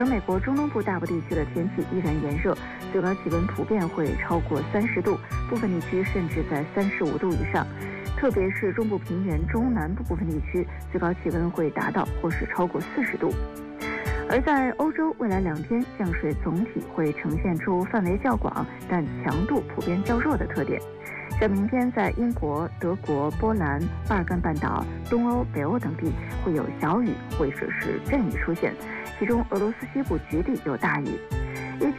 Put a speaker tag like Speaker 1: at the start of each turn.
Speaker 1: 而美国中东部大部地区的天气依然炎热，最高气温普遍会超过30度，部分地区甚至在35度以上。特别是中部平原中南部部分地区，最高气温会达到或是超过40度。而在欧洲，未来2天降水总体会呈现出范围较广，但强度普遍较弱的特点。像明天在英国、德国、波兰、巴尔干半岛、东欧、北欧等地会有小雨或者是阵雨出现，其中俄罗斯西部局地有大雨。